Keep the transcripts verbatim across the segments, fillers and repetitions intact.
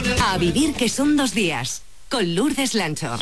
A vivir que son dos días, con Lourdes Lancho.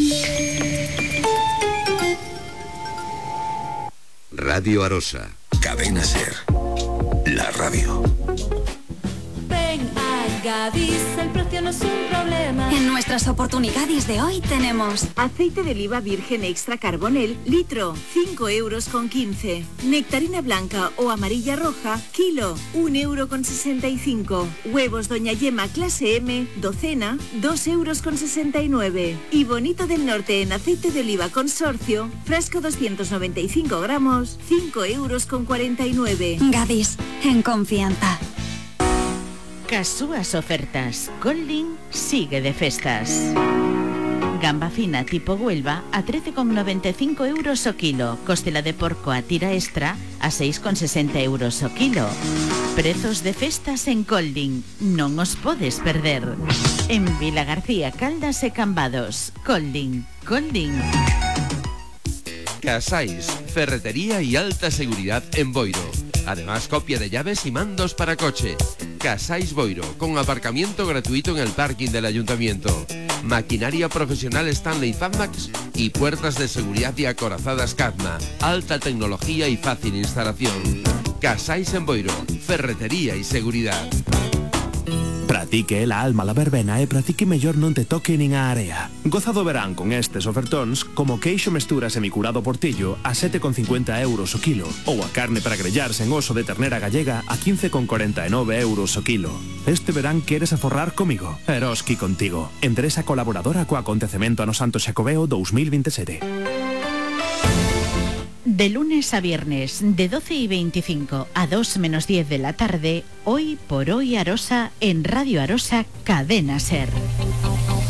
Radio Arosa. Cadena Ser. La radio. Ven a Gadis, el precio no es un problema. En nuestras oportunidades de hoy tenemos aceite de oliva virgen extra carbonel, litro, cinco euros con quince. Nectarina blanca o amarilla roja, kilo, un euro con sesenta y cinco. Huevos Doña Yema clase M, docena, dos euros con sesenta y nueve. Y Bonito del Norte en aceite de oliva consorcio, frasco doscientos noventa y cinco gramos, cinco euros con cuarenta y nueve. Gadis, en confianza. Casuas ofertas. Colding sigue de festas. Gamba fina tipo Huelva a trece con noventa y cinco euros o kilo. Costela de porco a tira extra a seis con sesenta euros o kilo. Prezos de festas en Colding. Non os podes perder. En Vila García, Caldas e Cambados. Colding. Colding. Casais, ferretería y alta seguridad en Boiro. Además, copia de llaves y mandos para coche. Casais Boiro, con aparcamiento gratuito en el parking del ayuntamiento. Maquinaria profesional Stanley Fatmax y puertas de seguridad y acorazadas Cadma. Alta tecnología y fácil instalación. Casais en Boiro, ferretería y seguridad. Pratique la alma la verbena e pratique mellor non te toque nin a area. Goza do verán con estes ofertóns como queixo mestura semicurado portillo a sete con cincuenta euros o kilo ou a carne para grellarse en oso de ternera gallega a quince con cuarenta y nueve euros o kilo. Este verán queres aforrar comigo? Eroski contigo. Empresa colaboradora co acontecemento ano Santo Xacobeo dos mil veintisiete. De lunes a viernes, de doce y veinticinco a dos menos diez de la tarde, Hoy por Hoy Arosa en Radio Arosa Cadena Ser.